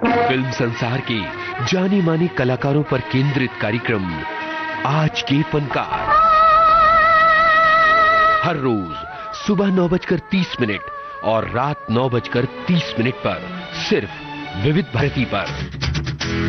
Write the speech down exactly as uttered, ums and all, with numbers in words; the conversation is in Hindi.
फिल्म संसार के जानी मानी कलाकारों पर केंद्रित कार्यक्रम आज के फनकार, हर रोज सुबह नौ बजकर तीस मिनट और रात नौ बजकर तीस मिनट पर सिर्फ विविध भारती पर।